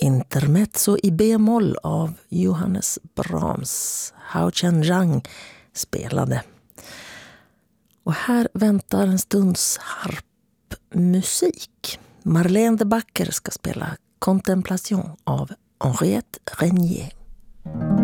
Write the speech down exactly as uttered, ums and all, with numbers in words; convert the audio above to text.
Intermezzo i B-moll av Johannes Brahms. Hao Chen-Zhang spelade. Och här väntar en stunds harpmusik. Marlene de Backer ska spela Contemplation av Henriette Renier.